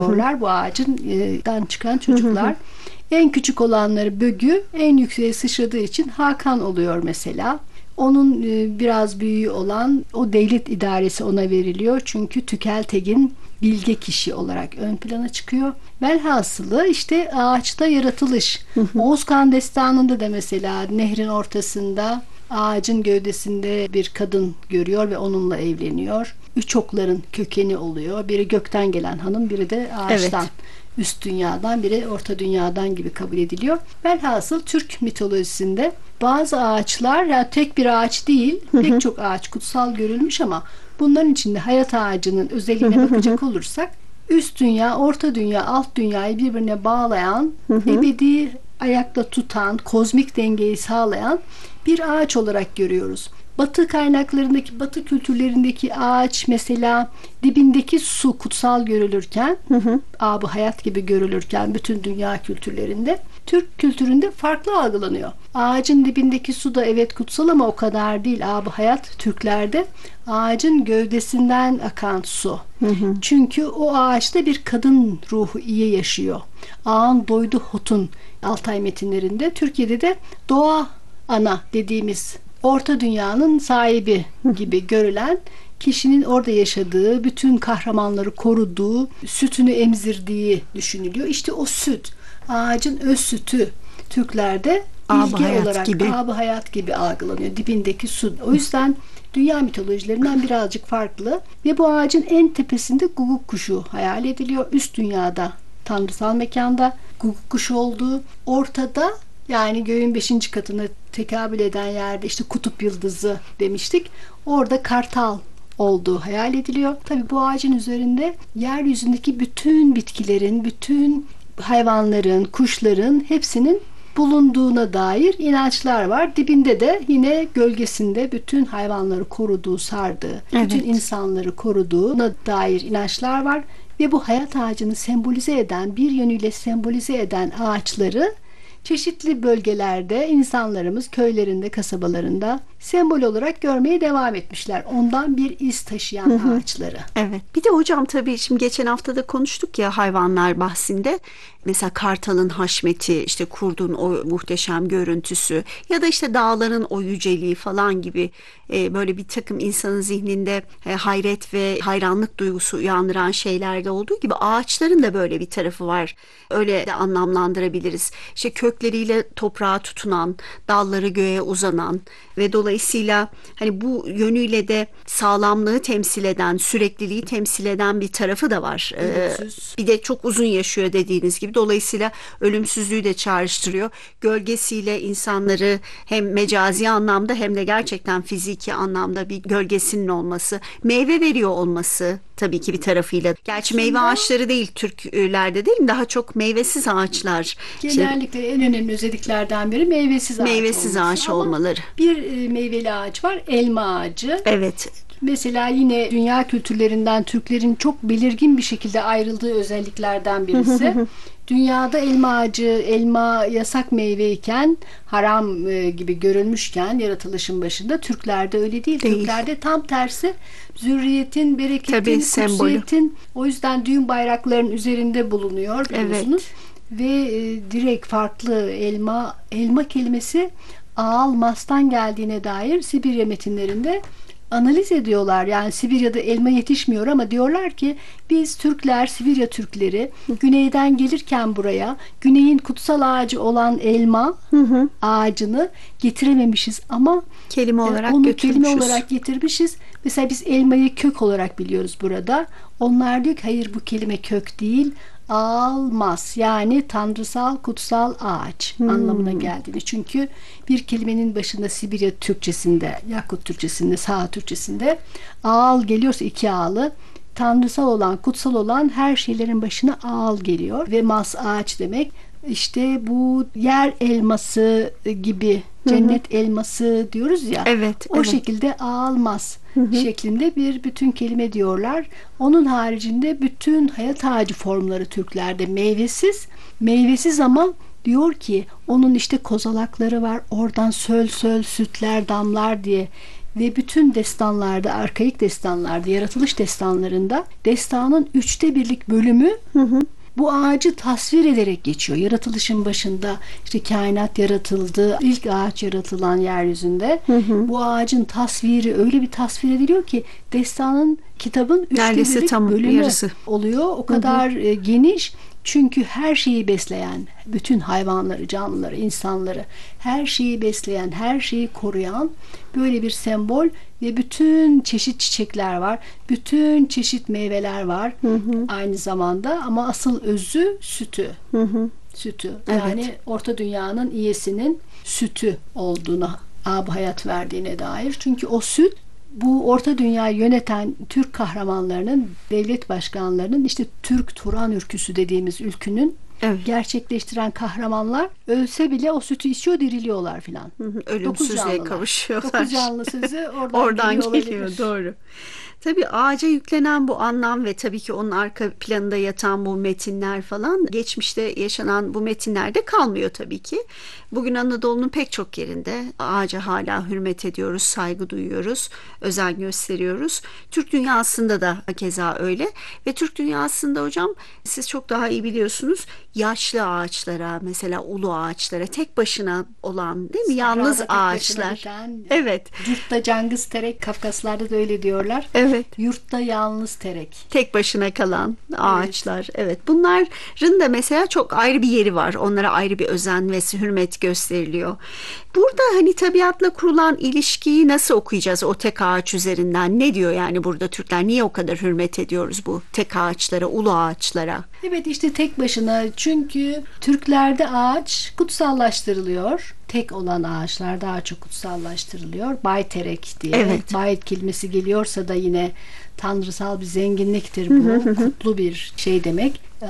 Bu ağacın çıkan çocuklar. En küçük olanları Bögü, en yükseğe sıçradığı için Hakan oluyor mesela. Onun biraz büyüğü olan o devlet idaresi ona veriliyor. Çünkü Tükeltegin bilge kişi olarak ön plana çıkıyor. Velhasılı işte ağaçta yaratılış. Oğuzkan Destanı'nda da mesela nehrin ortasında ağacın gövdesinde bir kadın görüyor ve onunla evleniyor. Üç okların kökeni oluyor. Biri gökten gelen hanım, biri de ağaçtan. Evet. Üst dünyadan, biri orta dünyadan gibi kabul ediliyor. Velhasıl Türk mitolojisinde bazı ağaçlar, yani tek bir ağaç değil, pek çok ağaç kutsal görülmüş ama bunların içinde hayat ağacının özelliğine bakacak olursak üst dünya, orta dünya, alt dünyayı birbirine bağlayan, ebedi ayakta tutan, kozmik dengeyi sağlayan bir ağaç olarak görüyoruz. Batı kaynaklarındaki, Batı kültürlerindeki ağaç mesela dibindeki su kutsal görülürken, ab-ı hayat gibi görülürken bütün dünya kültürlerinde, Türk kültüründe farklı algılanıyor. Ağacın dibindeki su da evet kutsal ama o kadar değil. Ab-ı hayat Türklerde ağacın gövdesinden akan su. Çünkü o ağaçta bir kadın ruhu iyi yaşıyor. Ağın doydu hotun Altay metinlerinde, Türkiye'de de doğa ana dediğimiz orta dünyanın sahibi gibi görülen kişinin orada yaşadığı, bütün kahramanları koruduğu, sütünü emzirdiği düşünülüyor. İşte o süt, ağacın öz sütü Türklerde bilge olarak ab-ı hayat gibi algılanıyor. Dibindeki su. O yüzden dünya mitolojilerinden birazcık farklı ve bu ağacın en tepesinde guguk kuşu hayal ediliyor. Üst dünyada, tanrısal mekanda guguk kuşu olduğu, ortada yani göğün 5. katına tekabül eden yerde işte kutup yıldızı demiştik. Orada kartal olduğu hayal ediliyor. Tabii bu ağacın üzerinde yeryüzündeki bütün bitkilerin, bütün hayvanların, kuşların hepsinin bulunduğuna dair inançlar var. Dibinde de yine gölgesinde bütün hayvanları koruduğu, sardığı, bütün insanları koruduğuna dair inançlar var. Ve bu hayat ağacını sembolize eden, bir yönüyle sembolize eden ağaçları çeşitli bölgelerde insanlarımız köylerinde, kasabalarında sembol olarak görmeye devam etmişler. Ondan bir iz taşıyan ağaçları. Evet. Bir de hocam tabii şimdi geçen hafta da konuştuk ya hayvanlar bahsinde. Mesela kartalın haşmeti, işte kurdun o muhteşem görüntüsü ya da işte dağların o yüceliği falan gibi böyle bir takım insanın zihninde hayret ve hayranlık duygusu uyandıran şeylerde olduğu gibi ağaçların da böyle bir tarafı var. Öyle de anlamlandırabiliriz. İşte kökleriyle toprağa tutunan, dalları göğe uzanan ve dolayısıyla hani bu yönüyle de sağlamlığı temsil eden, sürekliliği temsil eden bir tarafı da var. Bir de çok uzun yaşıyor dediğiniz gibi. Dolayısıyla ölümsüzlüğü de çağrıştırıyor. Gölgesiyle insanları hem mecazi anlamda hem de gerçekten fiziki anlamda bir gölgesinin olması, meyve veriyor olması tabii ki bir tarafıyla. Gerçi meyve ağaçları değil Türklerde değil mi? Daha çok meyvesiz ağaçlar. Genellikle en önemli özelliklerden biri meyvesiz ağaç meyvesiz ağaç olmaları. Bir meyveli ağaç var, elma ağacı. Evet. Mesela yine dünya kültürlerinden Türklerin çok belirgin bir şekilde ayrıldığı özelliklerden birisi. Dünyada elma ağacı, elma yasak meyveyken, haram gibi görülmüşken yaratılışın başında Türklerde öyle değil. Türklerde tam tersi zürriyetin, bereketin, kutsiyetin, o yüzden düğün bayraklarının üzerinde bulunuyor biliyorsunuz. Ve direkt farklı elma kelimesi Ağalmas'tan geldiğine dair Sibirya metinlerinde analiz ediyorlar. Yani Sibirya'da elma yetişmiyor ama diyorlar ki biz Türkler, Sibirya Türkleri güneyden gelirken buraya güneyin kutsal ağacı olan elma ağacını getirememişiz ama kelime olarak onu kelime olarak getirmişiz. Mesela biz elmayı kök olarak biliyoruz burada. Onlar diyor ki hayır bu kelime kök değil. Almas yani tanrısal kutsal ağaç anlamına geldiğini. Çünkü bir kelimenin başında Sibirya Türkçesinde, Yakut Türkçesinde, Sağ Türkçesinde ağal geliyorsa iki ağlı, tanrısal olan, kutsal olan her şeylerin başına ağal geliyor ve mas ağaç demek. İşte bu yer elması gibi cennet elması diyoruz ya. O şekilde ağalmaz şeklinde bir bütün kelime diyorlar. Onun haricinde bütün hayat ağacı formları Türklerde meyvesiz ama diyor ki onun işte kozalakları var. Oradan söl söl sütler damlar diye ve bütün destanlarda, arkaik destanlarda, yaratılış destanlarında destanın 1/3 bölümü bu ağacı tasvir ederek geçiyor. Yaratılışın başında işte kainat yaratıldı, ilk ağaç yaratılan yeryüzünde. Bu ağacın tasviri öyle bir tasvir ediliyor ki destanın, kitabın Neredeyse 1/3 tam bölümü yarısı oluyor. O kadar geniş. Çünkü her şeyi besleyen, bütün hayvanları, canlıları, insanları, her şeyi besleyen, her şeyi koruyan böyle bir sembol ve bütün çeşit çiçekler var, bütün çeşit meyveler var aynı zamanda, ama asıl özü sütü. Sütü. Yani Evet. Orta Dünya'nın iyisinin sütü olduğuna, ab hayat verdiğine dair. Çünkü o süt, bu Orta Dünya'yı yöneten Türk kahramanlarının, devlet başkanlarının, işte Türk Turan ülküsü dediğimiz ülkünün Evet. gerçekleştiren kahramanlar ölse bile o sütü içiyor, diriliyorlar filan. Ölümsüzlüğe kavuşuyorlar. 9 canlı sözü Oradan geliyor geliyor, olabilir. doğru. Tabii ağaca yüklenen bu anlam ve tabii ki onun arka planında yatan bu metinler falan, geçmişte yaşanan bu metinlerde kalmıyor tabii ki. Bugün Anadolu'nun pek çok yerinde ağaca hala hürmet ediyoruz, saygı duyuyoruz, özen gösteriyoruz. Türk dünyasında da keza öyle ve Türk dünyasında hocam, siz çok daha iyi biliyorsunuz, yaşlı ağaçlara, mesela ulu ağaçlara, tek başına olan, değil mi? Yalnız Sahrada tek başına ağaçlar. biten, Evet. Yurtta cangız terek, Kafkaslarda da öyle diyorlar. Evet. Yurtta yalnız terek. Tek başına kalan ağaçlar. Evet. Bunların da mesela çok ayrı bir yeri var. Onlara ayrı bir özen ve hürmet gösteriliyor. Burada hani tabiatla kurulan ilişkiyi nasıl okuyacağız o tek ağaç üzerinden? Ne diyor yani burada Türkler? Niye o kadar hürmet ediyoruz bu tek ağaçlara, ulu ağaçlara? Evet, işte tek başına, çünkü Türklerde ağaç kutsallaştırılıyor. Tek olan ağaçlar daha çok kutsallaştırılıyor. Bayterek diye. Evet. Bayt kelimesi geliyorsa da yine tanrısal bir zenginliktir bu. Kutlu bir şey demek.